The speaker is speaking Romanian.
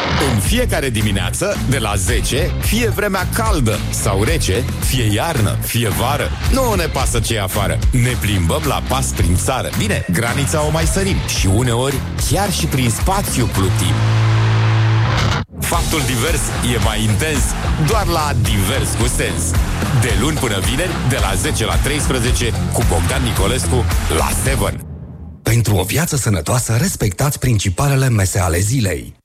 În fiecare dimineață, de la 10, fie vremea caldă sau rece, fie iarnă, fie vară, nu ne pasă ce e afară. Ne plimbăm la pas prin țară. Bine, granița o mai sărim și uneori chiar și prin spațiu plutim. Faptul divers e mai intens doar la Divers cu Sens. De luni până vineri, de la 10 la 13, cu Bogdan Nicolescu la 7. Pentru o viață sănătoasă, respectați principalele mese ale zilei.